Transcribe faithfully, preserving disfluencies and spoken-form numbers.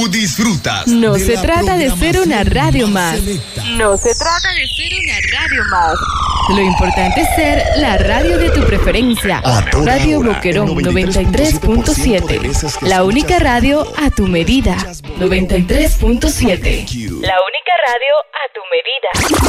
Tú disfrutas. No se trata de ser una radio más. No se trata de ser una radio más. Lo importante es ser la radio de tu preferencia. Radio Boquerón noventa y tres punto siete. La única radio a tu medida. noventa y tres punto siete. La única radio a tu medida.